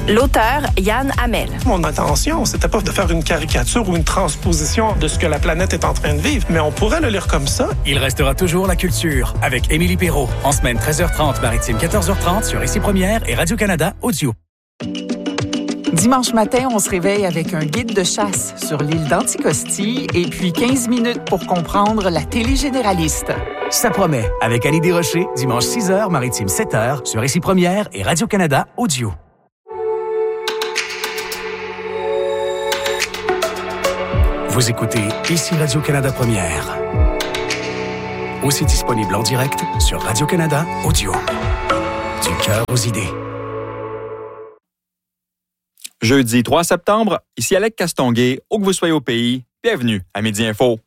L'auteur, Yann Hamel. Mon intention, c'était pas de faire une caricature ou une transposition de ce que la planète est en train de vivre, mais on pourrait le lire comme ça. Il restera toujours la culture avec Émilie Perrault. En semaine 13h30, maritime 14h30 sur Ici Première et Radio-Canada Audio. Dimanche matin, on se réveille avec un guide de chasse sur l'île d'Anticosti et puis 15 minutes pour comprendre la télé généraliste. Ça promet avec Annie Desrochers, dimanche 6h, maritime 7h sur Ici Première et Radio-Canada Audio. Vous écoutez Ici Radio-Canada Première. Aussi disponible en direct sur Radio-Canada Audio. Du cœur aux idées. Jeudi 3 septembre, ici Alec Castonguay, où que vous soyez au pays, bienvenue à Midi Info.